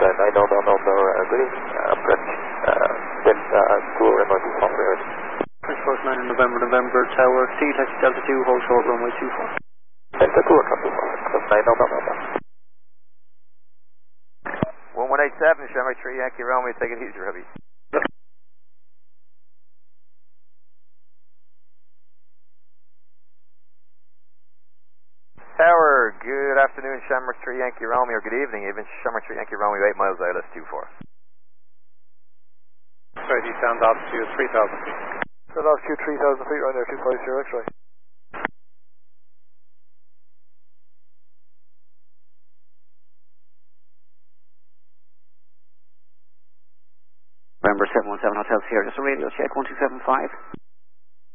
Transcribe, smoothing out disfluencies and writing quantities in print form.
good evening, approach, then, to runway 24, ready. First 9 November, Tower, C, taxi Delta 2, hold short, runway 24. Delta 2, runway 24, 9 November. 1187, Shamrock 3, Yankee Romeo, take it easy, Robbie. Tower, good afternoon, Shamrock 3, Yankee Romeo, or good evening even, Shamrock 3, Yankee Romeo, 8 miles ILS 24. Sorry, descend altitude 3,000 feet. Set altitude 3,000 feet, right there, 250 X-ray. November 717 Hotel Sierra, just a radio check, 1275.